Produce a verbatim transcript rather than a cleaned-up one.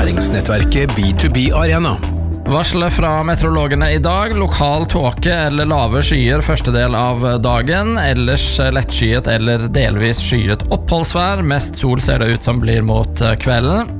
læringsnettverket B to B Arena. Varslet fra meteorologene i dag, lokal tåke eller lave skyer første del av dagen, ellers lettskyet eller delvis skyet oppholdsvær, mest sol ser det ut som blir mot kvelden.